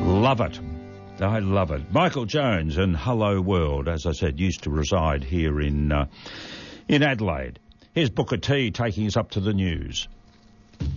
Love it. I love it. Michael Jones and Hello World, as I said, used to reside here in Adelaide. Here's Booker T taking us up to the news.